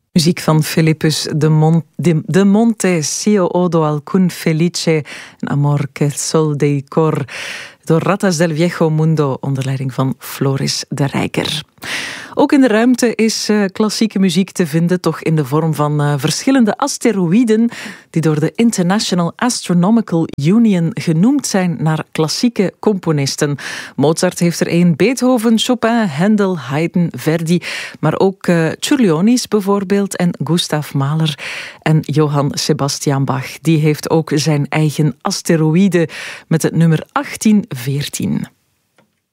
Muziek van Philippus de Monte, Cio odo alcun felice, amor que sol dei cor, door Ratas del Viejo Mundo onder leiding van Floris de Rijker. Ook in de ruimte is klassieke muziek te vinden, toch in de vorm van verschillende asteroïden die door de International Astronomical Union genoemd zijn naar klassieke componisten. Mozart heeft er één, Beethoven, Chopin, Handel, Haydn, Verdi, maar ook Ciurlionis bijvoorbeeld en Gustav Mahler en Johann Sebastian Bach. Die heeft ook zijn eigen asteroïde met het nummer 1814.